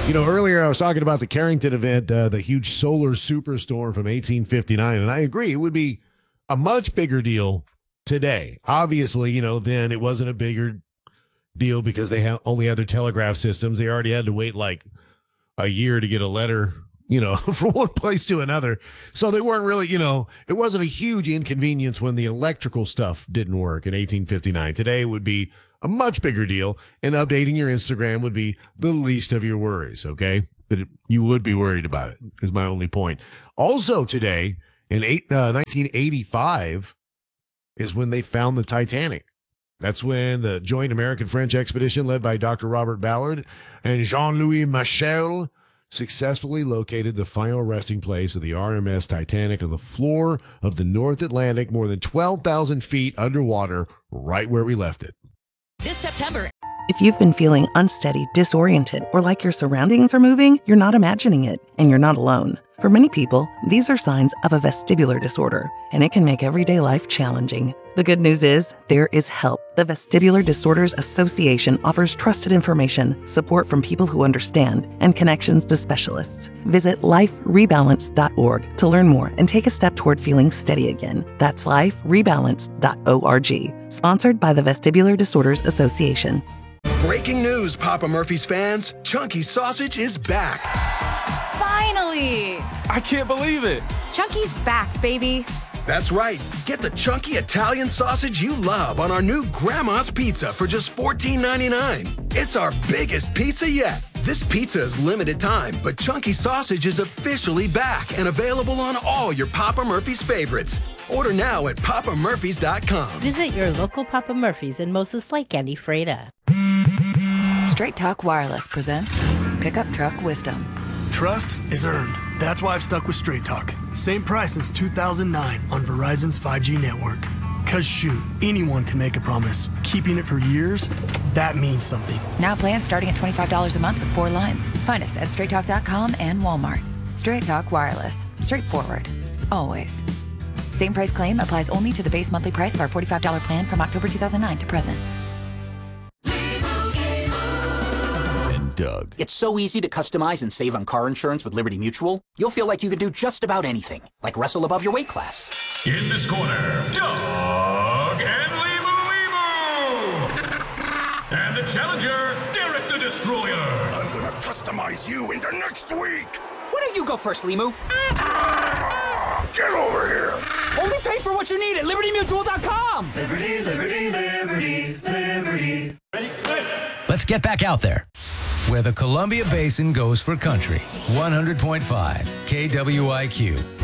Earlier I was talking about the Carrington event, the huge solar superstorm from 1859, and I agree it would be a much bigger deal today. Obviously, then it wasn't a bigger deal because they only had their telegraph systems. They already had to wait like a year to get a letter, from one place to another. So they weren't really, it wasn't a huge inconvenience when the electrical stuff didn't work in 1859. Today it would be a much bigger deal, and updating your Instagram would be the least of your worries, okay? But you would be worried about it, is my only point. Also today, in 1985, is when they found the Titanic. That's when the joint American-French expedition led by Dr. Robert Ballard and Jean-Louis Michel successfully located the final resting place of the RMS Titanic on the floor of the North Atlantic, more than 12,000 feet underwater, right where we left it. This September. If you've been feeling unsteady, disoriented, or like your surroundings are moving, you're not imagining it, and you're not alone. For many people, these are signs of a vestibular disorder, and it can make everyday life challenging. The good news is, there is help. The Vestibular Disorders Association offers trusted information, support from people who understand, and connections to specialists. Visit liferebalance.org to learn more and take a step toward feeling steady again. That's liferebalance.org. Sponsored by the Vestibular Disorders Association. Breaking news, Papa Murphy's fans. Chunky Sausage is back. Finally! I can't believe it. Chunky's back, baby. That's right. Get the chunky Italian sausage you love on our new Grandma's Pizza for just $14.99. It's our biggest pizza yet. This pizza is limited time, but Chunky Sausage is officially back and available on all your Papa Murphy's favorites. Order now at papamurphys.com. Visit your local Papa Murphy's in Moses Lake and Ephrata. Straight Talk Wireless presents Pickup Truck Wisdom. Trust is earned. That's why I've stuck with Straight Talk. Same price since 2009 on Verizon's 5G network. Cause shoot, anyone can make a promise. Keeping it for years, that means something. Now plans starting at $25 a month with 4 lines. Find us at straighttalk.com and Walmart. Straight Talk Wireless. Straightforward. Always. Same price claim applies only to the base monthly price of our $45 plan from October 2009 to present. Doug. It's so easy to customize and save on car insurance with Liberty Mutual. You'll feel like you could do just about anything, like wrestle above your weight class. In this corner, Doug and Limu. And the challenger, Derek the Destroyer. I'm gonna customize you into next week. Why don't you go first, Limu? Get over here. Only pay for what you need at LibertyMutual.com. Liberty, liberty, liberty, liberty. Ready? Good. Let's get back out there, where the Columbia Basin goes for country. 100.5 KWIQ.